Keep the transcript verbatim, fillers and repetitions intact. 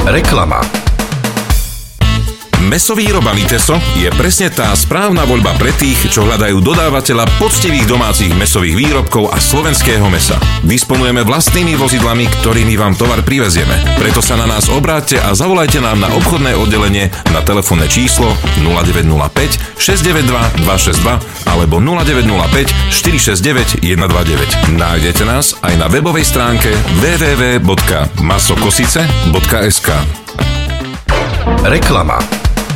Reklama. Mäsovýroba Liteso je presne tá správna voľba pre tých, čo hľadajú dodávateľa poctivých domácich mäsových výrobkov a slovenského mäsa. Disponujeme vlastnými vozidlami, ktorými vám tovar privezieme. Preto sa na nás obráťte a zavolajte nám na obchodné oddelenie na telefónne číslo nula deväť nula päť šesť deväť dva dva šesť dva alebo nula deväť nula päť štyri šesť deväť jeden dva deväť. Nájdete nás aj na webovej stránke w w w bodka masokosice bodka es ka. Reklama.